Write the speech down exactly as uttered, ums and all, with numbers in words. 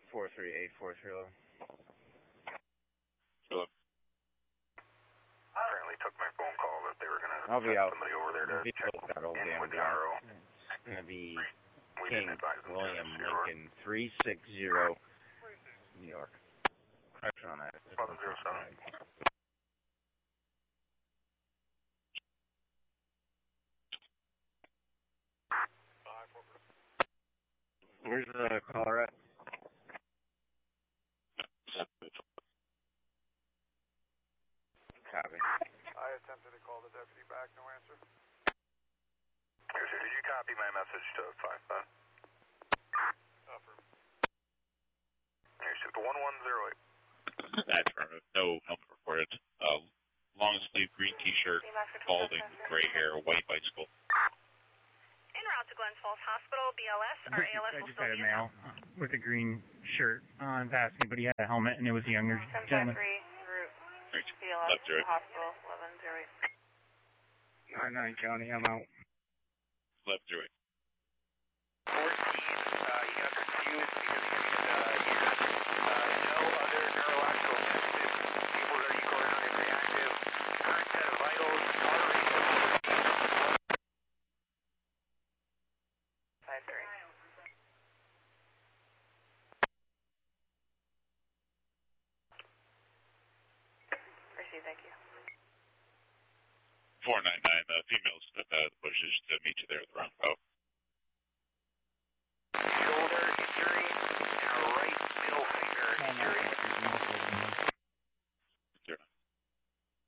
four three eight four three. Philip. Apparently took my phone call that they were going to I'll be send out. somebody over there to Be check that old in damn with gun. Gyro. It's going to be We King didn't advise them William to zero. Lincoln three six zero, New York. Pressure on that. eleven zero seven. Where's the caller at? Copy. I attempted to call the deputy back, no answer. Yes, sir. Did you copy my message to five five? Affirmative. Here's to one one zero eight. Affirmative. No helmet reported. Uh, long sleeve, green t-shirt, balding, gray hair, white bicycle. En route to Glens Falls Hospital, B L S. Our A L S I will just still had a be male with a green shirt on past me, but he had a helmet and it was a younger gentleman. route Right. B L S Left to it. Hospital, eleven zero eight. nine nine County, I'm out. Left through it. fourteen, uh, you got confused because you uh, hear uh, no other neurological tested. People are echoing reactive. Current set of vitals, heart rate. Five three. Receive, thank you. four nine nine, uh, females stepped out of the bushes to meet you there at the roundabout.